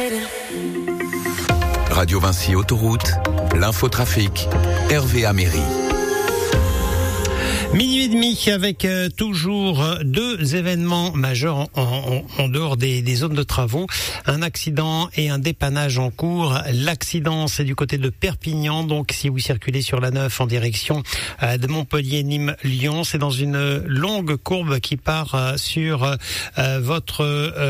Radio Vinci Autoroute, l'infotrafic, Hervé Améry. Minuit et demi avec toujours deux événements majeurs en dehors des zones de travaux. Un accident et un dépannage en cours. L'accident, c'est du côté de Perpignan. Donc, si vous circulez sur la 9 en direction de Montpellier, Nîmes, Lyon, c'est dans une longue courbe qui part sur votre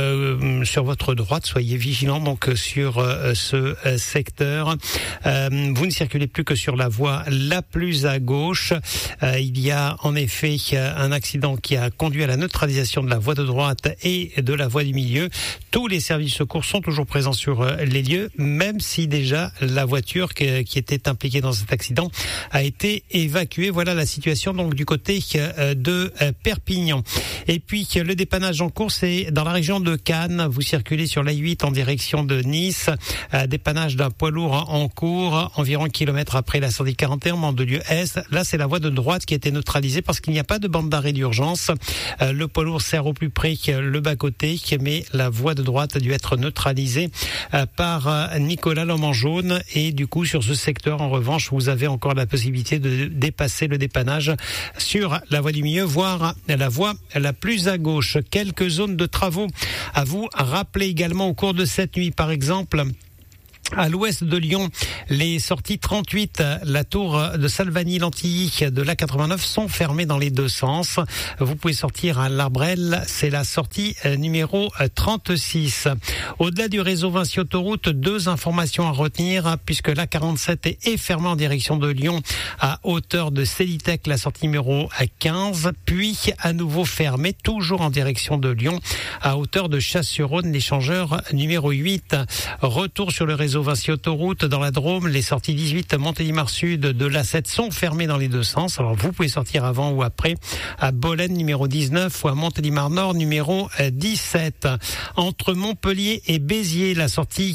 droite. Soyez vigilants donc sur ce secteur. Vous ne circulez plus que sur la voie la plus à gauche. Il y a en effet un accident qui a conduit à la neutralisation de la voie de droite et de la voie du milieu. Tous les services secours sont toujours présents sur les lieux, même si déjà la voiture qui était impliquée dans cet accident a été évacuée. Voilà la situation donc du côté de Perpignan. Et puis le dépannage en cours, c'est dans la région de Cannes. Vous circulez sur l'A8 en direction de Nice. Dépannage d'un poids lourd en cours, environ kilomètre après la sortie 41, Mandelieu Est. Là, c'est la voie de droite qui a été neutralisée parce qu'il n'y a pas de bande d'arrêt d'urgence. Le poids lourd sert au plus près le bas-côté, mais la voie de droite a dû être neutralisée par Nicolas l'homme en jaune. Et du coup, sur ce secteur, en revanche, vous avez encore la possibilité de dépasser le dépannage sur la voie du milieu, voire la voie la plus à gauche. Quelques zones de travaux à vous rappeler également au cours de cette nuit, par exemple. À l'ouest de Lyon, les sorties 38, la tour de Salvagny-Lantilly de l'A89 sont fermées dans les deux sens. Vous pouvez sortir à l'Arbrel, c'est la sortie numéro 36. Au-delà du réseau Vinci Autoroute, deux informations à retenir puisque l'A47 est fermée en direction de Lyon à hauteur de Célitech, la sortie numéro 15, puis à nouveau fermée toujours en direction de Lyon à hauteur de Chasse-sur-Rhône, l'échangeur numéro 8. Retour sur le réseau Vinci Autoroute dans la Drôme, les sorties 18 Montélimar Sud de l'A7 sont fermées dans les deux sens. Alors vous pouvez sortir avant ou après à Bolène numéro 19 ou à Montélimar Nord numéro 17. Entre Montpellier et Béziers, la sortie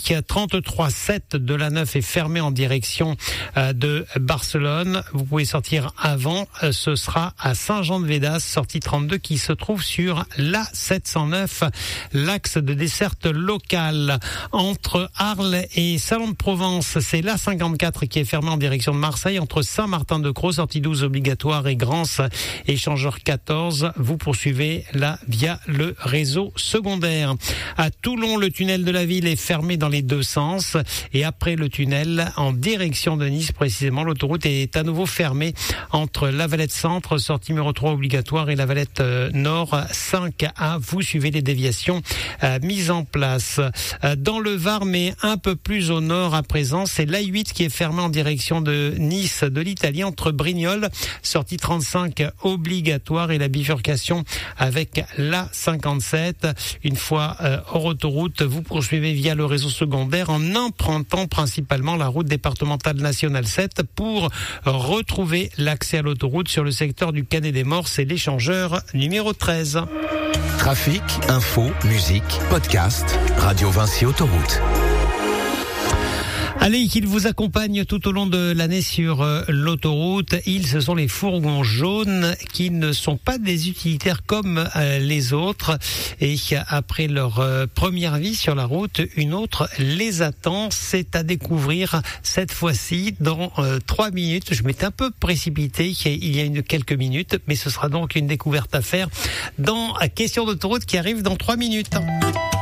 33-7 de la 9 est fermée en direction de Barcelone. Vous pouvez sortir avant, ce sera à Saint-Jean-de-Védas, sortie 32 qui se trouve sur l'A709, l'axe de desserte locale. Entre Arles et Salon de Provence, c'est l'A54 qui est fermé en direction de Marseille entre Saint-Martin-de-Crau, sortie 12 obligatoire, et Grance, échangeur 14. Vous poursuivez là via le réseau secondaire. À Toulon, le tunnel de la ville est fermé dans les deux sens et après le tunnel en direction de Nice précisément, l'autoroute est à nouveau fermée entre la Valette Centre, sortie numéro 3 obligatoire, et la Valette Nord 5A. Vous suivez les déviations mises en place. Dans le Var, mais un peu plus au nord à présent, c'est l'A8 qui est fermée en direction de Nice, de l'Italie, entre Brignoles, sortie 35 obligatoire, et la bifurcation avec l'A57. Une fois hors autoroute, vous poursuivez via le réseau secondaire en empruntant principalement la route départementale nationale 7 pour retrouver l'accès à l'autoroute sur le secteur du Canet des Morts, c'est l'échangeur numéro 13. Trafic, info, musique, podcast, Radio Vinci Autoroute. Allez, qu'ils vous accompagnent tout au long de l'année sur l'autoroute. Ce sont les fourgons jaunes qui ne sont pas des utilitaires comme les autres. Et après leur première vie sur la route, une autre les attend. C'est à découvrir cette fois-ci dans 3 minutes. Je m'étais un peu précipité il y a quelques minutes, mais ce sera donc une découverte à faire dans Question d'autoroute qui arrive dans 3 minutes.